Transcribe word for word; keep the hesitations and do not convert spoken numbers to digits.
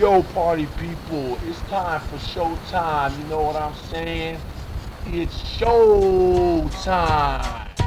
Yo, party people, it's time for showtime. You know what I'm saying? It's show time.